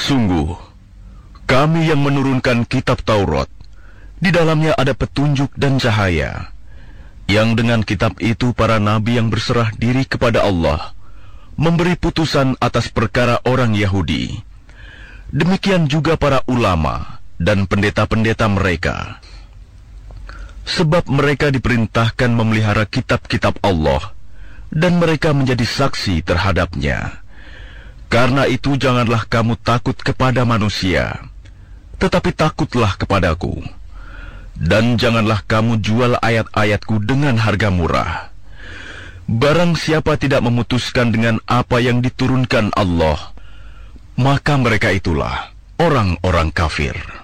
Sungguh, kami yang menurunkan kitab Taurat, di dalamnya ada petunjuk dan cahaya, yang dengan kitab itu para nabi yang berserah diri kepada Allah memberi putusan atas perkara orang Yahudi. Demikian juga para ulama dan pendeta-pendeta mereka. Sebab mereka diperintahkan memelihara kitab-kitab Allah, dan mereka menjadi saksi terhadapnya. Karena itu janganlah kamu takut kepada manusia, tetapi takutlah kepadaku. Dan janganlah kamu jual ayat-ayatku dengan harga murah. Barang siapa tidak memutuskan dengan apa yang diturunkan Allah, maka mereka itulah orang-orang kafir.